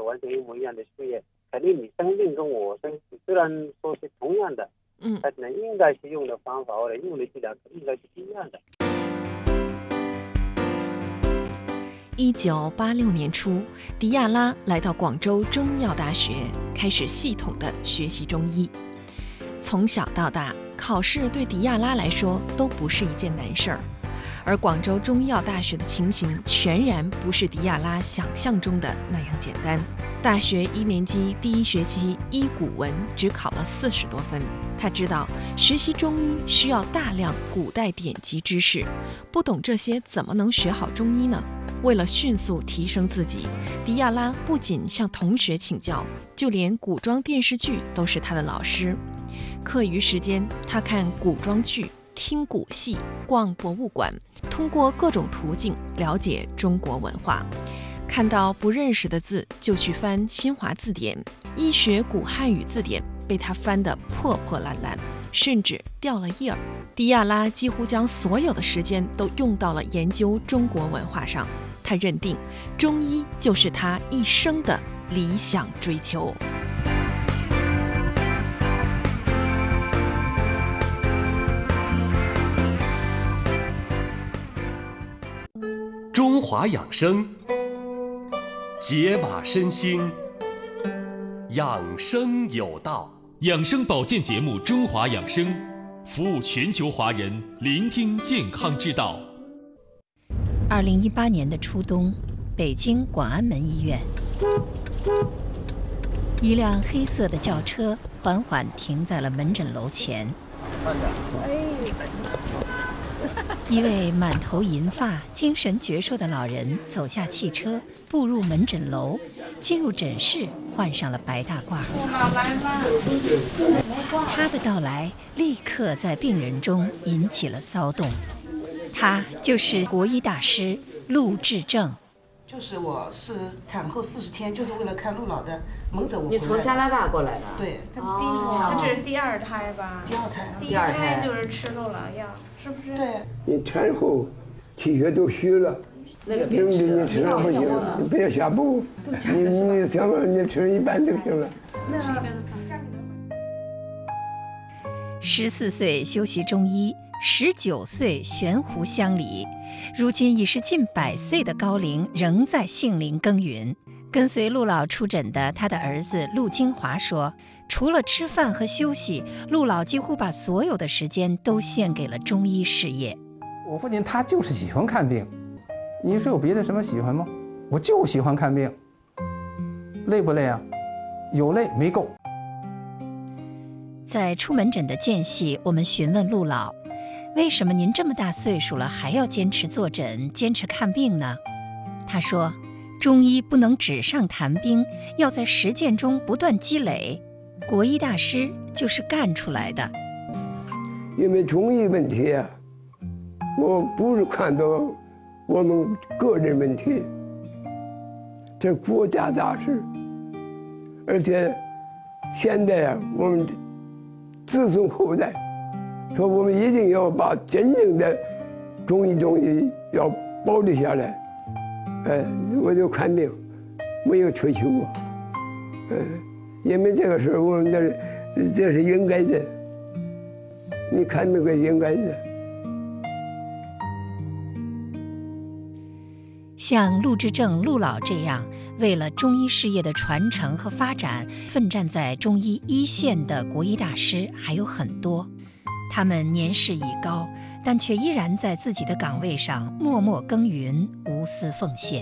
完全一模一样的血液，肯定你生病跟我虽然说是同样的，但是呢，应该是用的方法或者用的剂量应该是不一样的。 1986年初，迪亚拉来到广州中医药大学，开始系统的学习中医。从小到大，考试对迪亚拉来说都不是一件难事儿。而广州中医药大学的情形全然不是迪亚拉想象中的那样简单。大学1年级第1学期医古文只考了40多分。他知道学习中医需要大量古代典籍知识，不懂这些怎么能学好中医呢？为了迅速提升自己，迪亚拉不仅向同学请教，就连古装电视剧都是他的老师。课余时间，他看古装剧，听古戏，逛博物馆，通过各种途径了解中国文化。看到不认识的字就去翻新华字典，医学古汉语字典被他翻得破破烂烂，甚至掉了页儿。迪亚拉几乎将所有的时间都用到了研究中国文化上。他认定中医就是他一生的理想追求。 中华养生，解码身心，养生有道。 养生保健节目《中华养生》，服务全球华人，聆听健康之道。 2018年的初冬，北京广安门医院，一辆黑色的轿车缓缓停在了门诊楼前。一位满头银发、精神矍铄的老人走下汽车，步入门诊楼，进入诊室，换上了白大褂。他的到来立刻在病人中引起了骚动。他就是国医大师陆志正。 就是我是产后40天，就是为了看陆老的门诊。 你从加拿大过来的？ 对。 他这是第2胎吧？ 第2胎。 第1胎就是吃陆老药，是不是？ 对。 你产后气血都虚了， 那个别吃了， 你吃了不行，你不要下补，你怎么你吃一半就行了。 14岁修习中医，19岁悬壶乡里，如今已是近100岁的高龄，仍在杏林耕耘。跟随陆老出诊的他的儿子陆金华说，除了吃饭和休息，陆老几乎把所有的时间都献给了中医事业。 我父亲他就是喜欢看病，你说有别的什么喜欢吗？我就喜欢看病。累不累啊？有累没够。 在出门诊的间隙，我们询问陆老，为什么您这么大岁数了还要坚持坐诊、坚持看病呢？他说，中医不能纸上谈兵，要在实践中不断积累。国医大师就是干出来的。 因为中医问题啊，我不是看到我们个人问题，这是国家大事。而且现在啊，我们子孙后代说我们一定要把真正的中医要保留下来。我就看病没有追求过，因为这个事我们这是应该的，你看那个应该的。 像陆志正、陆老这样为了中医事业的传承和发展奋战在中医一线的国医大师还有很多，他们年事已高，但却依然在自己的岗位上默默耕耘，无私奉献。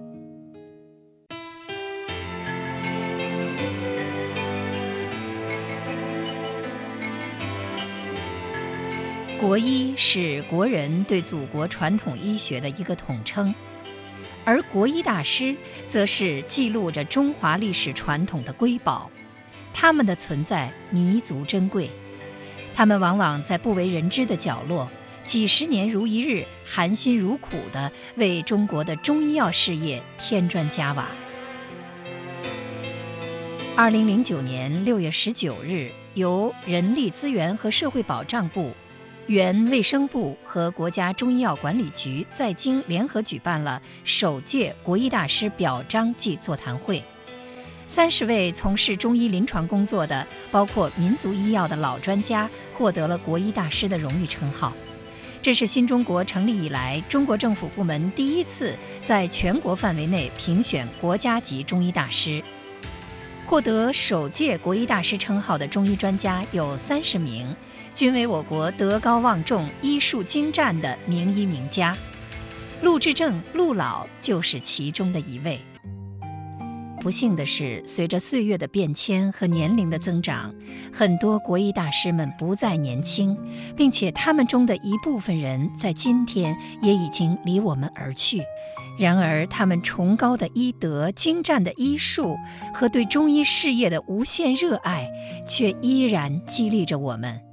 国医是国人对祖国传统医学的一个统称，而国医大师则是记录着中华历史传统的瑰宝，他们的存在弥足珍贵。他们往往在不为人知的角落，几十年如一日，含辛茹苦地为中国的中医药事业添砖加瓦。2009年6月19日，由人力资源和社会保障部、原卫生部和国家中医药管理局在京联合举办了首届国医大师表彰暨座谈会。 30位从事中医临床工作的，包括民族医药的老专家，获得了国医大师的荣誉称号。这是新中国成立以来，中国政府部门第一次在全国范围内评选国家级中医大师。获得首届国医大师称号的中医专家有30名，均为我国德高望重、医术精湛的名医名家。陆志正、陆老就是其中的一位。不幸的是，随着岁月的变迁和年龄的增长，很多国医大师们不再年轻，并且他们中的一部分人在今天也已经离我们而去。然而，他们崇高的医德、精湛的医术和对中医事业的无限热爱，却依然激励着我们。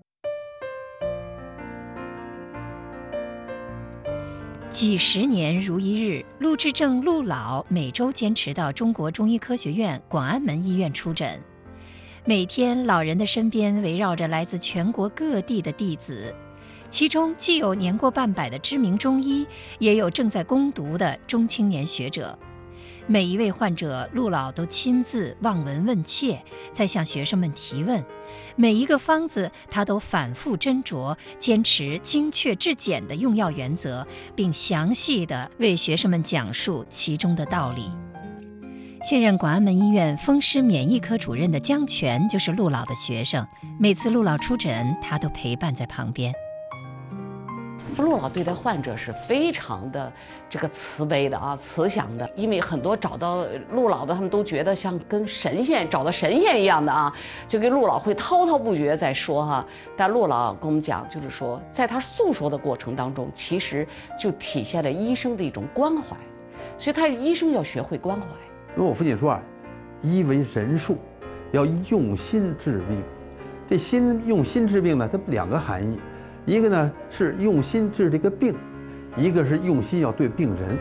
几十年如一日，陆志正、陆老每周坚持到中国中医科学院广安门医院出诊。每天，老人的身边围绕着来自全国各地的弟子，其中既有年过半百的知名中医，也有正在攻读的中青年学者。每一位患者，陆老都亲自望闻问切，在向学生们提问。每一个方子，他都反复斟酌，坚持精确质简的用药原则，并详细地为学生们讲述其中的道理。现任广安门医院风湿免疫科主任的姜全就是陆老的学生，每次陆老出诊，他都陪伴在旁边。 陆老对待患者是非常的这个慈悲的啊，慈祥的。因为很多找到陆老的，他们都觉得像跟神仙找到神仙一样的啊，就跟陆老会滔滔不绝在说哈。但陆老跟我们讲，就是说，在他诉说的过程当中，其实就体现了医生的一种关怀。所以他医生要学会关怀。 因为我父亲说啊，医为人术，要用心治病。这用心治病呢，它2个含义。一个呢是用心治这个病，一个是用心要对病人。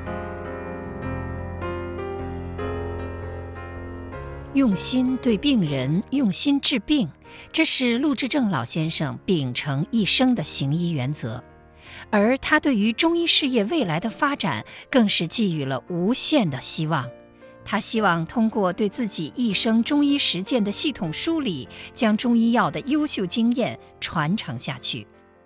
用心对病人，用心治病，这是陆志正老先生秉承一生的行医原则。而他对于中医事业未来的发展，更是寄予了无限的希望。他希望通过对自己一生中医实践的系统梳理，将中医药的优秀经验传承下去。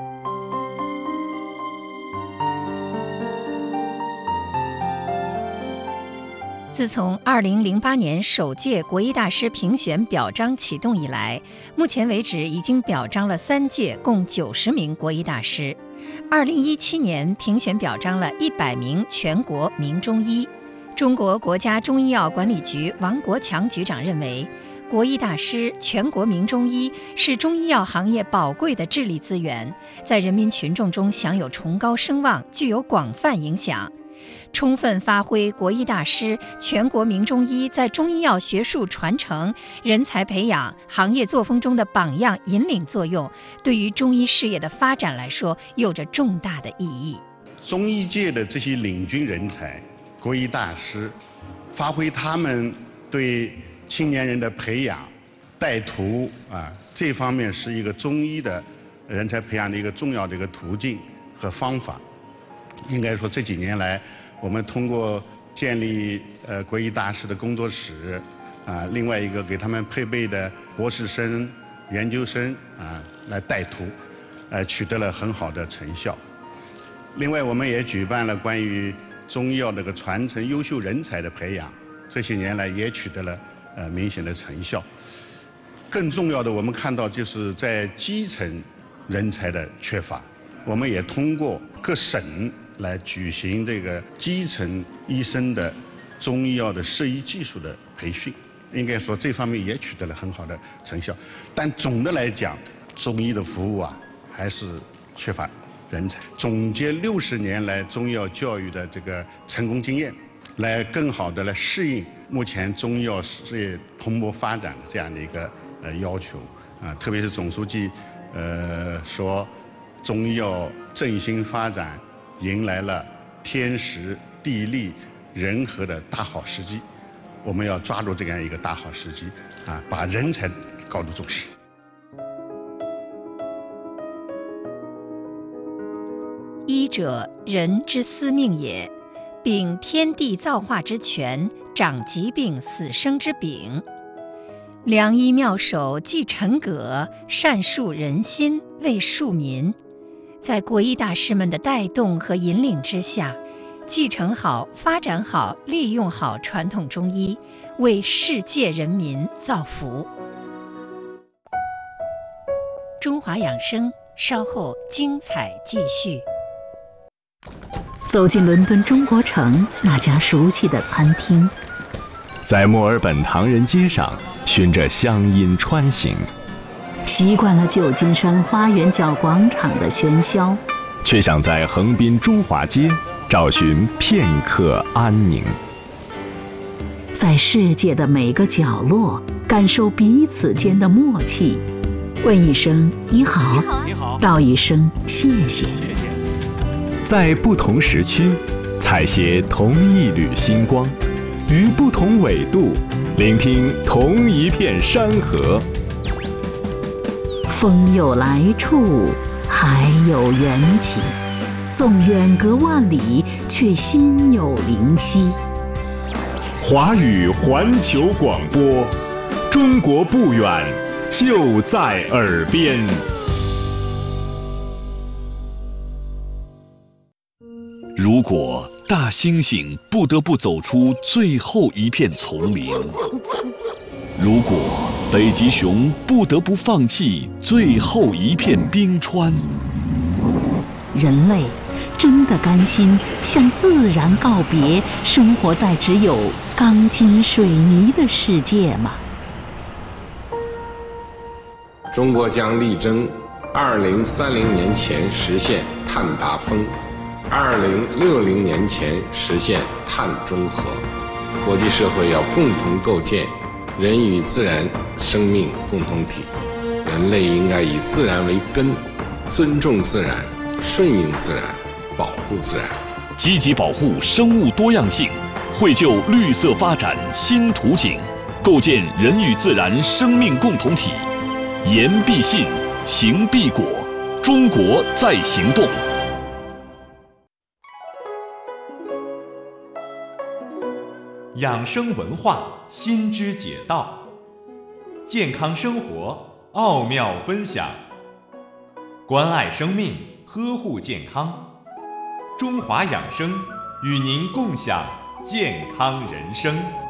自从2008年首届国医大师评选表彰启动以来，目前为止已经表彰了3届，共90名国医大师。2017年评选表彰了100名全国名中医。中国国家中医药管理局王国强局长认为，国医大师、全国名中医是中医药行业宝贵的智力资源，在人民群众中享有崇高声望，具有广泛影响。充分发挥国医大师、全国名中医在中医药学术传承、人才培养、行业作风中的榜样引领作用，对于中医事业的发展来说，有着重大的意义。 中医界的这些领军人才、国医大师，发挥他们对青年人的培养、带徒啊，这方面是一个中医的人才培养的一个重要的一个途径和方法。应该说这几年来，我们通过建立国医大师的工作室啊，另外一个给他们配备的博士生、研究生啊来带徒，取得了很好的成效。另外，我们也举办了关于中医药这个传承优秀人才的培养，这些年来也取得了明显的成效。更重要的，我们看到就是在基层人才的缺乏，我们也通过各省来举行这个基层医生的中医药的设医技术的培训，应该说这方面也取得了很好的成效。但总的来讲，中医的服务啊还是缺乏人才。总结60年来中医药教育的这个成功经验，来更好的来适应目前中医药事业蓬勃发展的这样的一个要求啊，特别是总书记说中医药振兴发展迎来了天时地利人和的大好时机，我们要抓住这样一个大好时机啊，把人才高度重视。医者，人之司命也，秉天地造化之权， 长疾病死生之柄。良医妙手继承葛，善树人心，为庶民。在国医大师们的带动和引领之下，继承好、发展好、利用好传统中医，为世界人民造福。中华养生，稍后精彩继续。 走进伦敦中国城那家熟悉的餐厅， 在墨尔本唐人街上循着乡音穿行， 习惯了旧金山花园角广场的喧嚣， 却想在横滨中华街找寻片刻安宁。 在世界的每个角落感受彼此间的默契，问一声你好，道一声谢谢。 在不同时区采撷同一缕星光，于不同纬度聆听同一片山河。 风有来处，海有缘起，纵远隔万里，却心有灵犀。 华语环球广播，中国不远，就在耳边。 如果大猩猩不得不走出最后一片丛林，如果北极熊不得不放弃最后一片冰川， 人类真的甘心向自然告别，生活在只有钢筋水泥的世界吗？ 中国将力争2030年前实现碳达峰，2060年前实现碳中和。国际社会要共同构建人与自然生命共同体，人类应该以自然为根，尊重自然，顺应自然，保护自然， 积极保护生物多样性，绘就绿色发展新图景，构建人与自然生命共同体。言必信，行必果，中国在行动。 养生文化新知解道，健康生活奥妙分享，关爱生命，呵护健康。中华养生与您共享健康人生。